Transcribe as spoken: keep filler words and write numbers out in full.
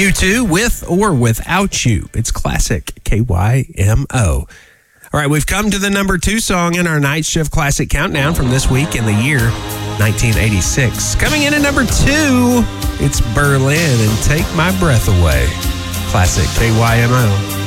U two, With or Without You. It's classic K Y M O. All right, we've come to the number two song in our Night Shift Classic Countdown from this week in the year nineteen eighty-six. Coming in at number two, it's Berlin and Take My Breath Away. Classic K Y M O.